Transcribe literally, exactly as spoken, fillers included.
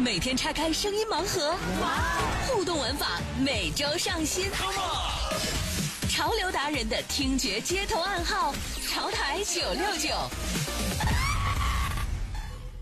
每天拆开声音盲盒，互动玩法每周上新。潮流达人的听觉街头暗号，潮台九六九。